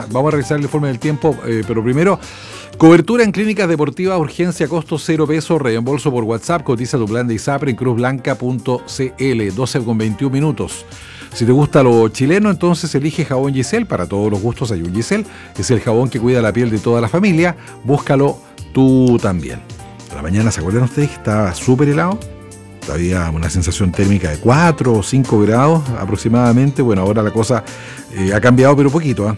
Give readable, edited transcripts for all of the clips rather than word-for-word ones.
vamos a revisar el informe del tiempo, pero primero, cobertura en clínicas deportivas, urgencia, costo 0 pesos, reembolso por WhatsApp, cotiza tu plan de ISAPRE en cruzblanca.cl, 12:21 minutos. Si te gusta lo chileno, entonces elige jabón Giselle. Para todos los gustos hay un Giselle. Es el jabón que cuida la piel de toda la familia. Búscalo tú también. A la mañana, ¿se acuerdan ustedes que estaba súper helado? Había una sensación térmica de 4 o 5 grados aproximadamente. Bueno, ahora la cosa ha cambiado, pero poquito.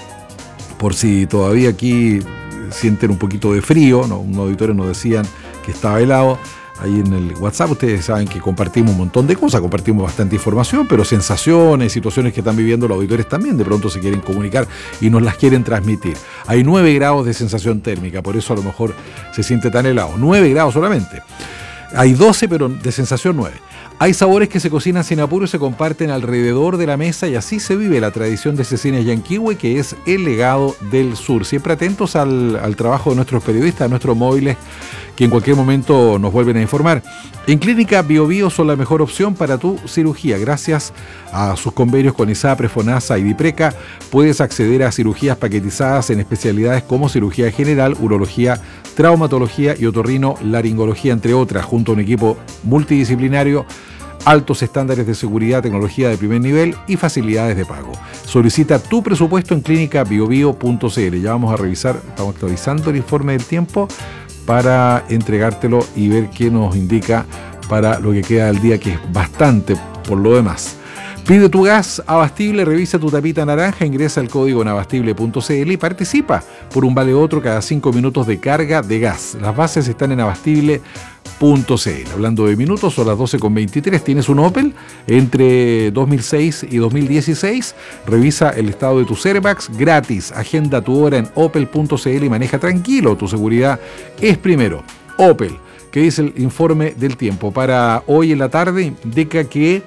Por si todavía aquí sienten un poquito de frío, ¿no? Unos auditores nos decían que estaba helado. Ahí en el WhatsApp ustedes saben que compartimos un montón de cosas, compartimos bastante información, pero sensaciones, situaciones que están viviendo los auditores también de pronto se quieren comunicar y nos las quieren transmitir. Hay 9 grados de sensación térmica, por eso a lo mejor se siente tan helado. 9 grados solamente. Hay 12, pero de sensación 9. Hay sabores que se cocinan sin apuro y se comparten alrededor de la mesa, y así se vive la tradición de Cecines Yanquihue, que es el legado del sur. Siempre atentos al trabajo de nuestros periodistas, de nuestros móviles, que en cualquier momento nos vuelven a informar. En Clínica Bio Bio son la mejor opción para tu cirugía. Gracias a sus convenios con ISAPRE, FONASA y DIPRECA, puedes acceder a cirugías paquetizadas en especialidades como cirugía general, urología, traumatología y otorrino-laringología, entre otras, junto a un equipo multidisciplinario, altos estándares de seguridad, tecnología de primer nivel y facilidades de pago. Solicita tu presupuesto en clínicabiobio.cl. Ya vamos a revisar, estamos actualizando el informe del tiempo para entregártelo y ver qué nos indica para lo que queda del día, que es bastante por lo demás. Pide tu gas Abastible, revisa tu tapita naranja, ingresa el código en abastible.cl y participa por un vale otro cada 5 minutos de carga de gas. Las bases están en abastible.cl. Hablando de minutos, son las 12:23. ¿Tienes un Opel entre 2006 y 2016? Revisa el estado de tus airbags gratis. Agenda tu hora en opel.cl y maneja tranquilo. Tu seguridad es primero. Opel, ¿qué dice el informe del tiempo? Para hoy en la tarde indica que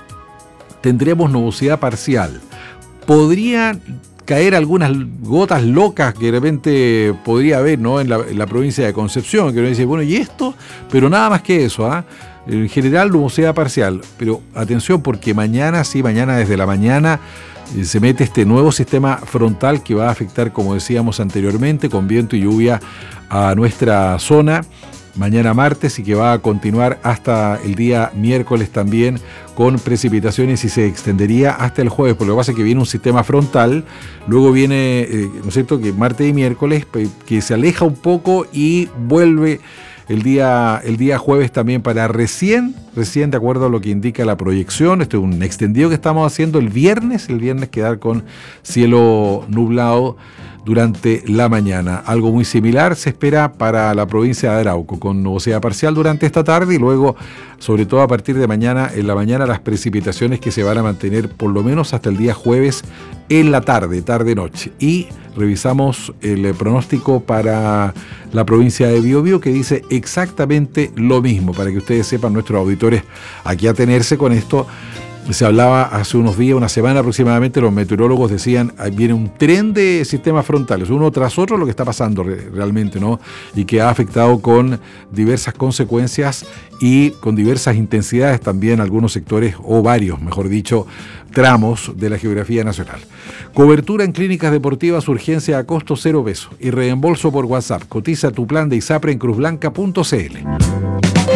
tendremos nubosidad parcial. Podría caer algunas gotas locas que de repente podría haber, ¿no? en la provincia de Concepción, que uno dice, bueno, ¿y esto? Pero nada más que eso, En general, nubosidad parcial. Pero atención, porque mañana desde la mañana, se mete este nuevo sistema frontal que va a afectar, como decíamos anteriormente, con viento y lluvia a nuestra zona. Mañana martes, y que va a continuar hasta el día miércoles también con precipitaciones, y se extendería hasta el jueves. Por lo que pasa es que viene un sistema frontal, luego viene, ¿no es cierto?, que martes y miércoles, que se aleja un poco y vuelve el día jueves también para recién de acuerdo a lo que indica la proyección. Este es un extendido que estamos haciendo el viernes quedar con cielo nublado durante la mañana. Algo muy similar se espera para la provincia de Arauco, con nubosidad parcial durante esta tarde y luego, sobre todo a partir de mañana, en la mañana, las precipitaciones que se van a mantener por lo menos hasta el día jueves en la tarde-noche. Y revisamos el pronóstico para la provincia de Biobío, que dice exactamente lo mismo, para que ustedes sepan, nuestros auditores, a qué atenerse con esto. Se hablaba hace unos días, una semana aproximadamente, los meteorólogos decían, viene un tren de sistemas frontales, uno tras otro, lo que está pasando realmente, ¿no? Y que ha afectado con diversas consecuencias y con diversas intensidades también algunos sectores, o varios, mejor dicho, tramos de la geografía nacional. Cobertura en clínicas deportivas, urgencia a costo 0 pesos y reembolso por WhatsApp. Cotiza tu plan de ISAPRE en cruzblanca.cl.